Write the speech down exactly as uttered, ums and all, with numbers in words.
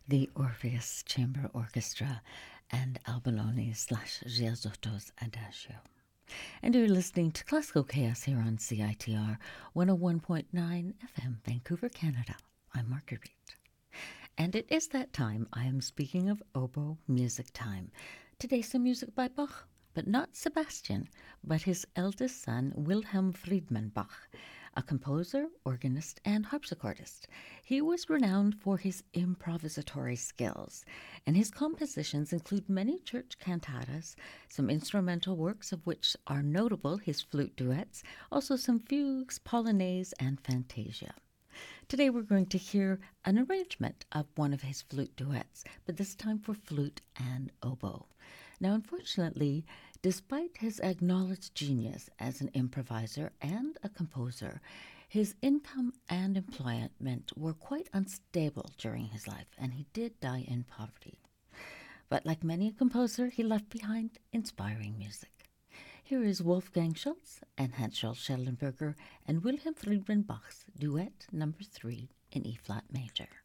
the Orpheus Chamber Orchestra and Albinoni slash Giazzotto's Adagio. And you're listening to Classical Chaos here on C I T R one oh one point nine F M, Vancouver, Canada. I'm Marguerite. And it is that time. I am speaking of oboe music time. Today some music by Bach, but not Sebastian, but his eldest son, Wilhelm Friedman Bach, a composer, organist, and harpsichordist. He was renowned for his improvisatory skills, and his compositions include many church cantatas, some instrumental works of which are notable his flute duets, also some fugues, polonaise, and fantasia. Today we're going to hear an arrangement of one of his flute duets, but this time for flute and oboe. Now, unfortunately, despite his acknowledged genius as an improviser and a composer, his income and employment were quite unstable during his life, and he did die in poverty. But like many a composer, he left behind inspiring music. Here is Wolfgang Schultz and Hans Schellenberger and Wilhelm Friedman Bach's duet number three in E-flat major.